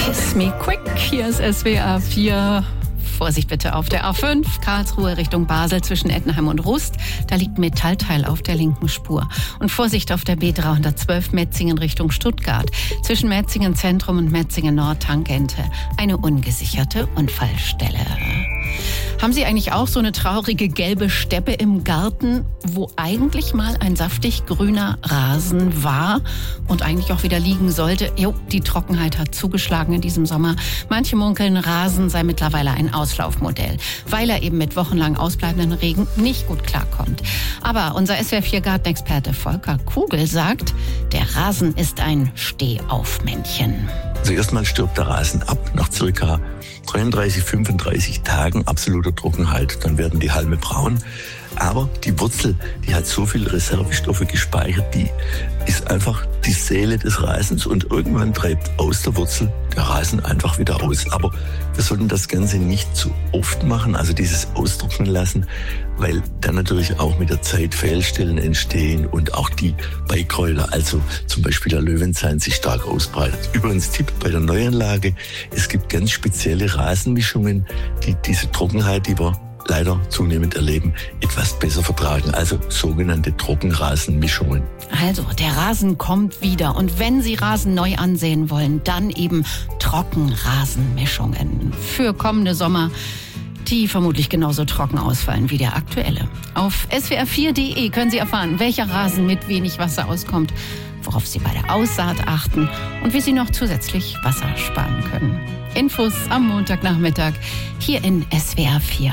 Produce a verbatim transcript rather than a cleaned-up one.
Kiss Me Quick, hier ist S W R vier. Vorsicht bitte auf der A fünf, Karlsruhe Richtung Basel zwischen Ettenheim und Rust. Da liegt Metallteil auf der linken Spur. Und Vorsicht auf der B dreihundertzwölf Metzingen Richtung Stuttgart. Zwischen Metzingen Zentrum und Metzingen Nord Tangente. Eine ungesicherte Unfallstelle. Haben Sie eigentlich auch so eine traurige gelbe Steppe im Garten, wo eigentlich mal ein saftig grüner Rasen war und eigentlich auch wieder liegen sollte? Jo, die Trockenheit hat zugeschlagen in diesem Sommer. Manche munkeln, Rasen sei mittlerweile ein Auslaufmodell, weil er eben mit wochenlang ausbleibenden Regen nicht gut klarkommt. Aber unser S W R vier Gartenexperte Volker Kugel sagt, der Rasen ist ein Stehaufmännchen. Also erstmal stirbt der Rasen ab nach circa dreiunddreißig, fünfunddreißig Tagen absoluter Trockenheit. Dann werden die Halme braun. Aber die Wurzel, die hat so viele Reservestoffe gespeichert, die ist einfach die Seele des Rasens. Und irgendwann treibt aus der Wurzel der Rasen einfach wieder aus. Aber wir sollten das Ganze nicht zu oft machen, also dieses austrocknen lassen, weil dann natürlich auch mit der Zeit Fehlstellen entstehen und auch die Beikräuter, also zum Beispiel der Löwenzahn, sich stark ausbreitet. Übrigens Tipp bei der Neuanlage, es gibt ganz spezielle Rasenmischungen, die diese Trockenheit, die wir leider zunehmend erleben, etwas besser vertragen. Also sogenannte Trockenrasenmischungen. Also, der Rasen kommt wieder. Und wenn Sie Rasen neu ansehen wollen, dann eben Trockenrasenmischungen. Für kommende Sommer, die vermutlich genauso trocken ausfallen wie der aktuelle. Auf S W R vier Punkt de können Sie erfahren, welcher Rasen mit wenig Wasser auskommt, worauf Sie bei der Aussaat achten und wie Sie noch zusätzlich Wasser sparen können. Infos am Montagnachmittag hier in S W R vier.